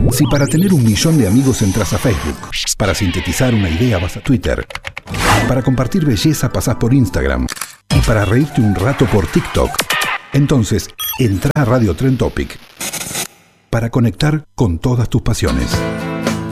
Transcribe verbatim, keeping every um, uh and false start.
Si para tener un millón de amigos entras a Facebook, para sintetizar una idea vas a Twitter, para compartir belleza pasás por Instagram y para reírte un rato por TikTok, entonces entra a Radio Trend Topic para conectar con todas tus pasiones.